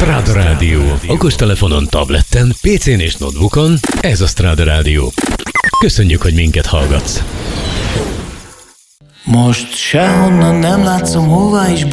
Strada Rádió. Okostelefonon, tableten, PC-n és notebookon. Ez a Strada Rádió. Köszönjük, hogy minket hallgatsz. Most sehonnan nem látszom, hová is